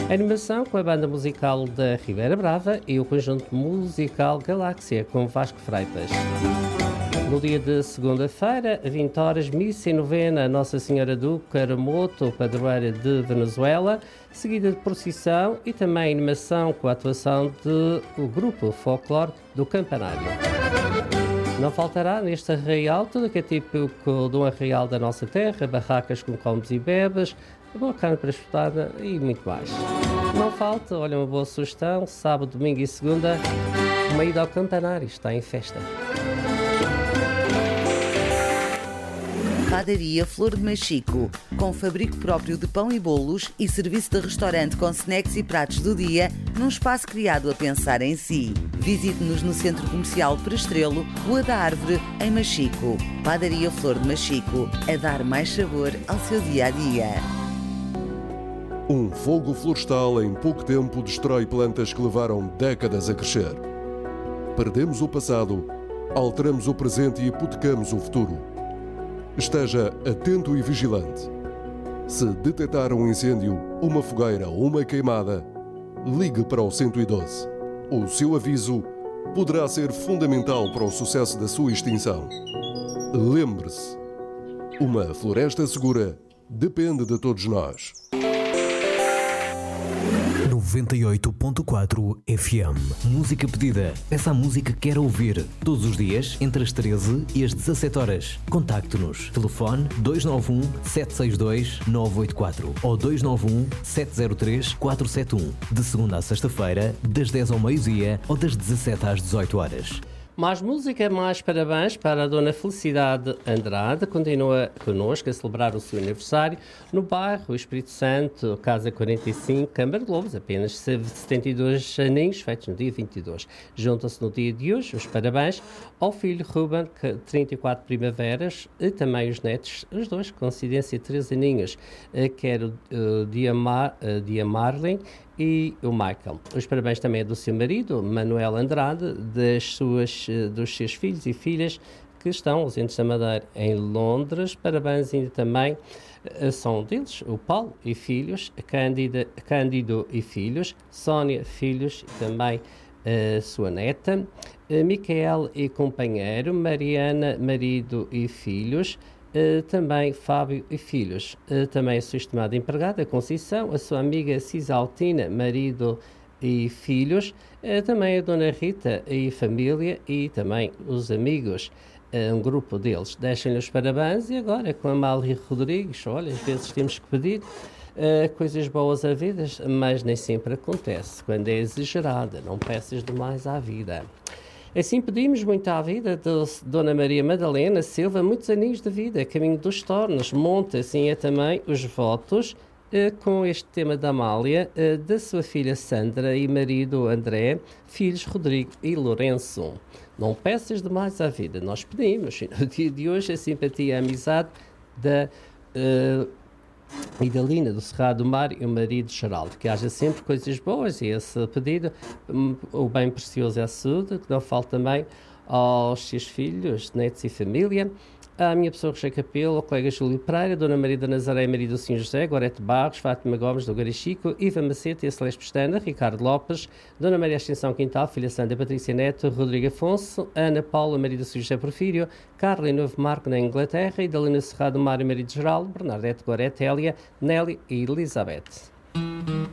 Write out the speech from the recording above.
A animação com a banda musical da Ribeira Brava e o conjunto musical Galáxia com Vasco Freitas. No dia de segunda-feira, 20 horas, missa e novena a Nossa Senhora do Caramoto, padroeira de Venezuela, seguida de procissão e também animação com a atuação do grupo folclore do Campanário. Não faltará neste arraial tudo que é típico de um arraial da nossa terra, barracas com comes e bebas, boa carne para espetada e muito mais. Não falta, olha, uma boa sugestão, sábado, domingo e segunda, uma ida ao Campanário, está em festa. Padaria Flor de Machico, com fabrico próprio de pão e bolos e serviço de restaurante com snacks e pratos do dia, num espaço criado a pensar em si. Visite-nos no Centro Comercial Prestrelo, Rua da Árvore, em Machico. Padaria Flor de Machico, a dar mais sabor ao seu dia-a-dia. Um fogo florestal em pouco tempo destrói plantas que levaram décadas a crescer. Perdemos o passado, alteramos o presente e hipotecamos o futuro. Esteja atento e vigilante. Se detectar um incêndio, uma fogueira ou uma queimada, ligue para o 112. O seu aviso poderá ser fundamental para o sucesso da sua extinção. Lembre-se, uma floresta segura depende de todos nós. 98.4 FM. Música pedida. Peça a música que quer ouvir. Todos os dias, entre as 13 e as 17 horas. Contacte-nos. Telefone 291 762 984 ou 291 703 471. De segunda a sexta-feira, das 10 ao meio-dia ou das 17 às 18 horas. Mais música, mais parabéns para a Dona Felicidade Andrade, continua connosco a celebrar o seu aniversário no bairro Espírito Santo, Casa 45, Câmara de Lobos, apenas 72 aninhos, feitos no dia 22. Juntam-se no dia de hoje os parabéns ao filho Ruben, 34 primaveras, e também os netos, os dois, com coincidência 3 aninhos, quer o Dia Marlin e o Michael. Os parabéns também do seu marido, Manuel Andrade, dos seus filhos e filhas que estão ausentes da Madeira em Londres. Parabéns ainda também são deles, o Paulo e filhos, Cândido e filhos, Sónia, filhos e também a sua neta, Micael e companheiro, Mariana, marido e filhos, também Fábio e filhos, também a sua estimada empregada Conceição, a sua amiga Cisaltina, marido e filhos, também a Dona Rita e família e também os amigos, um grupo deles. Deixem-lhe os parabéns e agora com a Amália Rodrigues, olha, às vezes temos que pedir coisas boas à vida, mas nem sempre acontece, quando é exagerada, não peças demais à vida. Assim pedimos muito à vida de Dona Maria Madalena Silva, muitos aninhos de vida, caminho dos tornos, monta assim é também os votos com este tema da Amália, da sua filha Sandra e marido André, filhos Rodrigo e Lourenço. Não peças demais à vida, nós pedimos. No dia de hoje a simpatia e a amizade da Idalina do Cerrado do Mar e o marido Geraldo, que haja sempre coisas boas e esse pedido, o bem precioso é a saúde, que não falta também aos seus filhos, netos e família, à minha pessoa Rocha Capelo, ao colega Júlio Pereira, Dona Maria da Nazaré, marido do Sr. José, Gorete Barros, Fátima Gomes do Garichico, Iva Macete e a Celeste Pestana, Ricardo Lopes, Dona Maria Ascensão Quintal, filha Sandra Patrícia Neto, Rodrigo Afonso, Ana Paula, marido do Sr. José Porfírio, Carla e Novo Marco na Inglaterra, Idalina Cerrado do Mar e marido Geraldo, Bernadette Gorete, Hélia, Nelly e Elizabeth.